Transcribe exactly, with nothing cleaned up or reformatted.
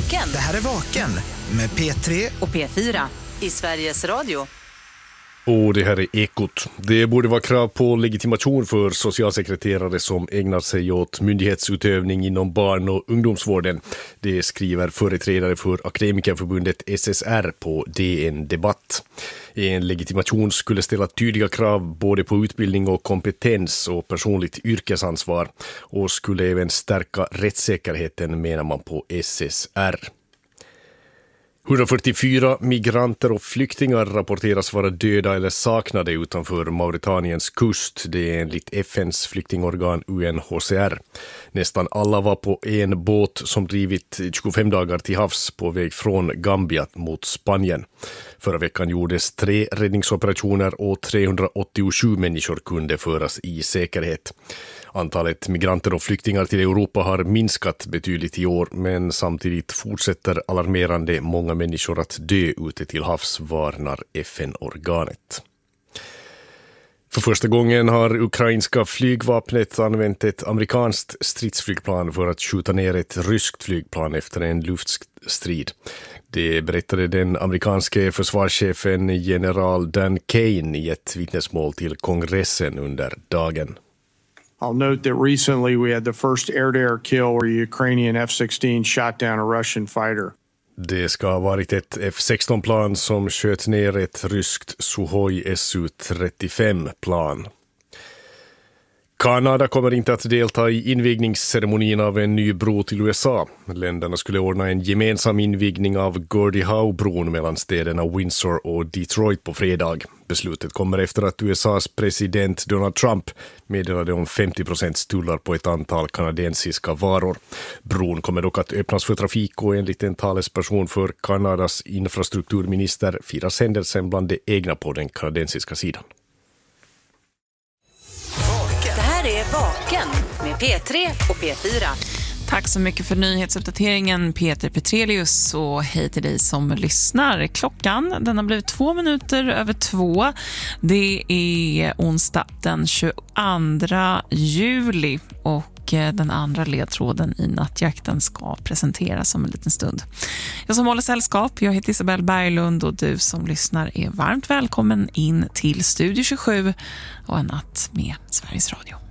Vaken. Det här är Vaken med P tre och P fyra i Sveriges Radio. Och det här är Ekot. Det borde vara krav på legitimation för socialsekreterare som ägnar sig åt myndighetsutövning inom barn- och ungdomsvården. Det skriver företrädare för Akademikerförbundet S S R på D N Debatt. En legitimation skulle ställa tydliga krav både på utbildning och kompetens och personligt yrkesansvar och skulle även stärka rättssäkerheten, menar man på S S R. hundrafyrtiofyra migranter och flyktingar rapporteras vara döda eller saknade utanför Mauretaniens kust. Det är enligt F N:s flyktingorgan U N H C R. Nästan alla var på en båt som drivit tjugofem dagar till havs på väg från Gambia mot Spanien. Förra veckan gjordes tre räddningsoperationer och trehundraåttiosju människor kunde föras i säkerhet. Antalet migranter och flyktingar till Europa har minskat betydligt i år, men samtidigt fortsätter alarmerande många människor att dö ute till havs, varnar F N-organet. För första gången har ukrainska flygvapnet använt ett amerikanskt stridsflygplan för att skjuta ner ett ryskt flygplan efter en luftstrid. Det berättade den amerikanske försvarschefen general Dan Kane i ett vittnesmål till kongressen under dagen. I'll note that recently we had the first air-to-air kill where a Ukrainian F sexton shot down a Russian fighter. Det ska ha varit ett F sexton-plan som sköt ner ett ryskt Suhoi S U trettiofem-plan. Kanada kommer inte att delta i invigningsceremonin av en ny bro till U S A. Länderna skulle ordna en gemensam invigning av Gordie Howe-bron mellan städerna Windsor och Detroit på fredag. Beslutet kommer efter att U S A:s president Donald Trump meddelade om femtio procent tullar på ett antal kanadensiska varor. Bron kommer dock att öppnas för trafik och enligt en talesperson för Kanadas infrastrukturminister firas händelsen bland de egna på den kanadensiska sidan. Det här är Vaken med P tre och P fyra. Tack så mycket för nyhetsuppdateringen, Peter Petrelius, och hej till dig som lyssnar. Klockan, den har blivit två minuter över två. Det är onsdag den tjugoandra juli och den andra ledtråden i nattjakten ska presenteras om en liten stund. Jag som håller sällskap, jag heter Isabel Berglund och du som lyssnar är varmt välkommen in till Studio tjugosju och en natt med Sveriges Radio.